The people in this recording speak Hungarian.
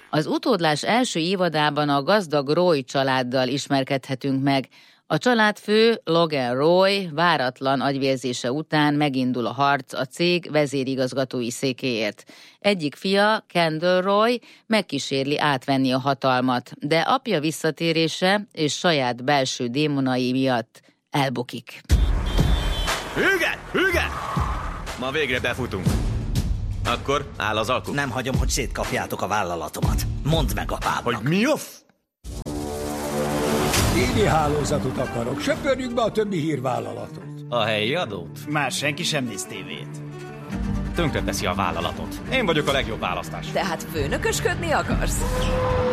Az utódlás első évadában a gazdag Roy családdal ismerkedhetünk meg. A családfő, Logan Roy váratlan agyvérzése után megindul a harc a cég vezérigazgatói székéért. Egyik fia, Kendall Roy megkísérli átvenni a hatalmat, de apja visszatérése és saját belső démonai miatt elbukik. Hüge! Ma végre befutunk. Akkor áll az alku. Nem hagyom, hogy szétkapjátok a vállalatomat. Mondd meg apádnak. Hogy mi a TV hálózatot akarok. Söpörjük be a többi hírvállalatot. A helyi adót? Már senki sem néz tévét. Tönkreteszi a vállalatot. Én vagyok a legjobb választás. Tehát főnökösködni akarsz?